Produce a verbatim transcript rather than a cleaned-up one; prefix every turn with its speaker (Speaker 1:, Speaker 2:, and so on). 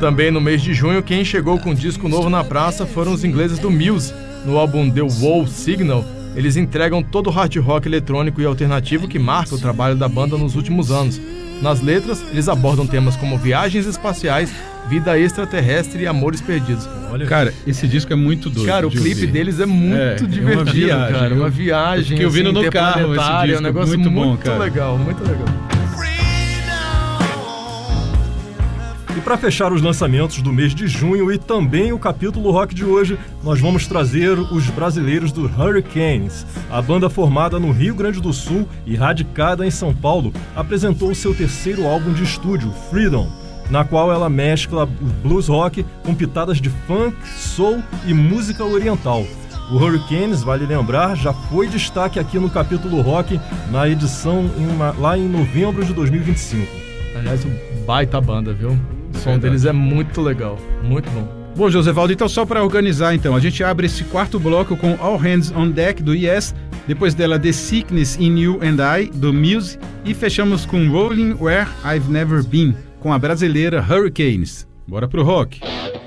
Speaker 1: Também no mês de junho, quem chegou com um disco novo na praça foram os ingleses do Muse. No álbum The Wall Signal, eles entregam todo o hard rock eletrônico e alternativo que marca o trabalho da banda nos últimos anos. Nas letras, eles abordam temas como viagens espaciais, vida extraterrestre e amores perdidos.
Speaker 2: Olha, cara, esse disco é muito doido.
Speaker 1: Cara, o clipe ouvir. deles é muito é, divertido, é uma viagem, cara. Uma viagem,
Speaker 2: eu vi no carro esse disco,
Speaker 1: é um negócio
Speaker 2: muito,
Speaker 1: muito
Speaker 2: bom, cara.
Speaker 1: legal, muito legal.
Speaker 3: E para fechar os lançamentos do mês de junho e também o capítulo rock de hoje, nós vamos trazer os brasileiros do Hurricanes. A banda formada no Rio Grande do Sul e radicada em São Paulo apresentou o seu terceiro álbum de estúdio, Freedom, na qual ela mescla blues rock com pitadas de funk, soul e música oriental. O Hurricanes, vale lembrar, já foi destaque aqui no capítulo rock na edição em uma, lá em novembro de dois mil e vinte e cinco.
Speaker 1: Aliás, um baita banda, viu? O som
Speaker 2: Verdade.
Speaker 1: deles é muito legal, muito bom.
Speaker 2: Bom, Josevaldo, então só para organizar, então, a gente abre esse quarto bloco com All Hands on Deck, do Yes, depois dela The Sickness in You and I, do Muse, e fechamos com Rolling Where I've Never Been, com a brasileira Hurricanes. Bora pro rock!